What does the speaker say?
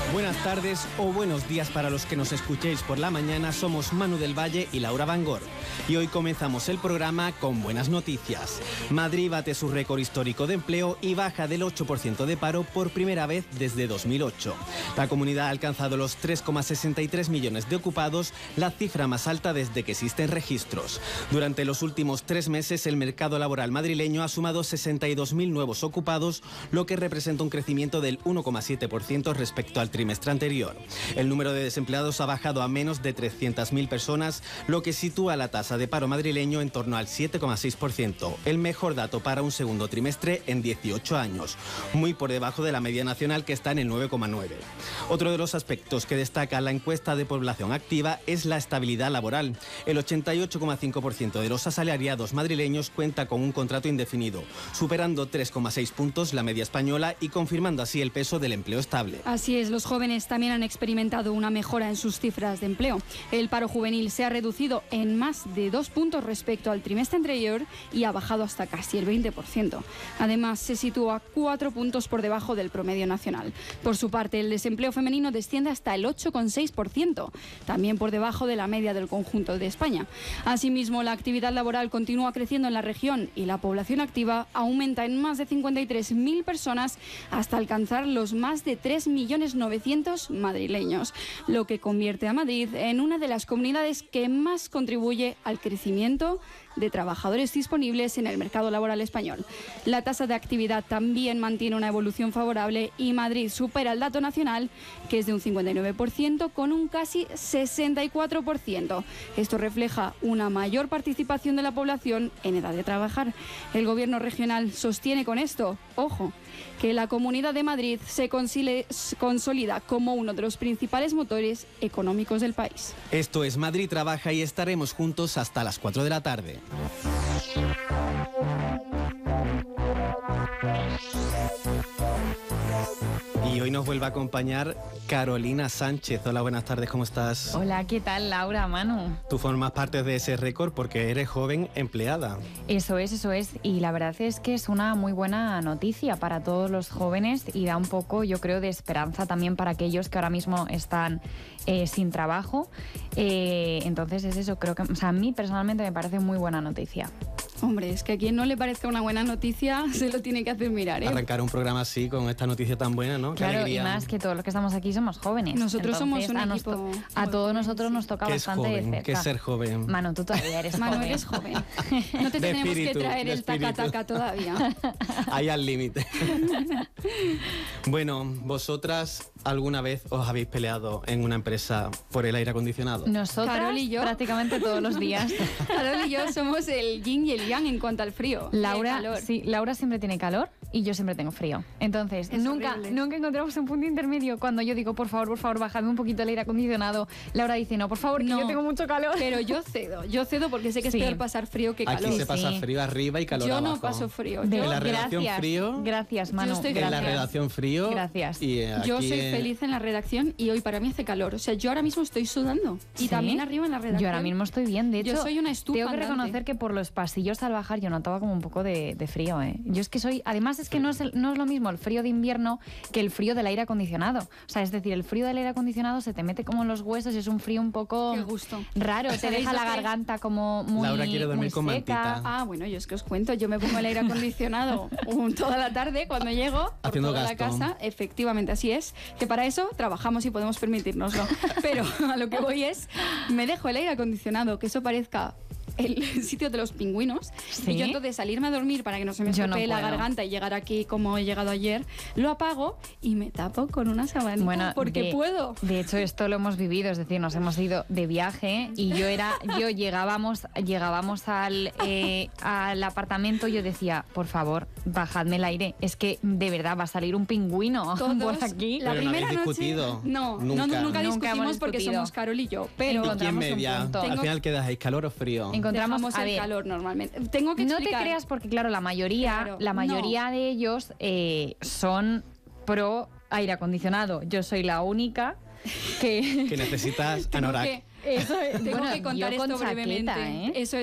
Buenas tardes o buenos días para los que nos escuchéis por la mañana. Somos Manu del Valle y Laura Bangor. Y hoy comenzamos el programa con buenas noticias. Madrid bate su récord histórico de empleo y baja del 8% de paro por primera vez desde 2008. La comunidad ha alcanzado los 3,63 millones de ocupados, la cifra más alta desde que existen registros. Durante los últimos 3 meses, el mercado laboral madrileño ha sumado 62.000 nuevos ocupados, lo que representa un crecimiento del 1,7% respecto al trimestre anterior. El número de desempleados ha bajado a menos de 300.000 personas, lo que sitúa la tasa de paro madrileño en torno al 7,6%, el mejor dato para un segundo trimestre en 18 años, muy por debajo de la media nacional que está en el 9,9%. Otro de los aspectos que destaca la encuesta de población activa es la estabilidad laboral. El 88,5% de los asalariados madrileños cuenta con un contrato indefinido, superando 3,6 puntos la media española y confirmando así el peso del empleo estable. Así es, los jóvenes también han experimentado una mejora en sus cifras de empleo. El paro juvenil se ha reducido en más de 2 puntos respecto al trimestre anterior y ha bajado hasta casi el 20%. Además, se sitúa 4 puntos por debajo del promedio nacional. Por su parte, el desempleo femenino desciende hasta el 8,6%, también por debajo de la media del conjunto de España. Asimismo, la actividad laboral continúa creciendo en la región y la población activa aumenta en más de 53.000 personas hasta alcanzar los más de 3.900.000 madrileños, lo que convierte a Madrid en una de las comunidades que más contribuye al crecimiento de trabajadores disponibles en el mercado laboral español. La tasa de actividad también mantiene una evolución favorable y Madrid supera el dato nacional, que es de un 59%, con un casi 64%. Esto refleja una mayor participación de la población en edad de trabajar. El gobierno regional sostiene con esto, ojo, que la Comunidad de Madrid se consolida como uno de los principales motores económicos del país. Esto es Madrid Trabaja y estaremos juntos hasta las 4 de la tarde. Y hoy nos vuelve a acompañar Carolina Sánchez. Hola, buenas tardes, ¿cómo estás? Hola, ¿qué tal, Laura, Manu? Tú formas parte de ese récord porque eres joven empleada. Eso es. Y la verdad es que es una muy buena noticia para todos los jóvenes y da un poco, yo creo, de esperanza también para aquellos que ahora mismo están sin trabajo. Entonces es eso, creo que, o sea, a mí personalmente me parece muy buena noticia. Hombre, es que a quien no le parezca una buena noticia se lo tiene que hacer mirar, ¿eh? Arrancar un programa así, con esta noticia tan buena, ¿no? Qué claro, alegría. Y más que todos los que estamos aquí somos jóvenes. Nosotros entonces, somos un equipo... A todos nosotros nos toca bastante de cerca. ¿Qué es ser joven? Manu, tú todavía eres joven. Manu, eres joven. No te tenemos que traer el taca-taca todavía. Ahí al límite. Bueno, ¿vosotras alguna vez os habéis peleado en una empresa por el aire acondicionado? Nosotras, Carol y yo, prácticamente todos los días. Carol y yo somos el yin y el yang en cuanto al frío. Laura siempre tiene calor y yo siempre tengo frío. Entonces, nunca encontramos un punto intermedio. Cuando yo digo, por favor, bajadme un poquito el aire acondicionado, Laura dice, no, por favor, que yo tengo mucho calor. Pero yo cedo porque sé que es peor pasar frío que calor. Aquí se pasa frío arriba y calor abajo. Yo no paso frío. En la redacción frío. Gracias, Manu. En la redacción frío. Gracias. Y aquí yo soy feliz en la redacción y hoy para mí hace calor. O sea, yo ahora mismo estoy sudando. Y también arriba en la redacción. Yo ahora mismo estoy bien. De hecho, yo soy una estufa tengo que reconocer que por los pasillos al bajar yo notaba como un poco de frío, ¿eh? Yo es que además es que no es lo mismo el frío de invierno que el frío del aire acondicionado. O sea, es decir, el frío del aire acondicionado se te mete como en los huesos y es un frío un poco raro. Te deja la garganta como muy Laura quiere dormir con mantita. Ah, bueno, yo es que os cuento, yo me pongo el aire acondicionado toda la tarde cuando llego por haciendo toda gasto. la casa. Efectivamente, así es. Que para eso trabajamos y podemos permitirnoslo. Pero a lo que voy es, me dejo el aire acondicionado, que eso parezca el sitio de los pingüinos. ¿Sí? Y yo entonces salirme a dormir para que no se me estropee la garganta y llegar aquí como he llegado ayer, lo apago y me tapo con una sabanita porque puedo. De hecho, esto lo hemos vivido, es decir, nos hemos ido de viaje y llegábamos al apartamento y yo decía, por favor, bajadme el aire, es que de verdad va a salir un pingüino por aquí. La primera noche nunca discutimos porque somos Carol y yo, pero ¿y quién media? Al final, ¿qué dejáis, calor o frío? Dejamos el calor normalmente. Tengo que explicar. No te creas porque, claro, la mayoría de ellos son pro aire acondicionado. Yo soy la única que necesitas anorak. Tengo que contar esto brevemente. Chaqueta, ¿eh? Eso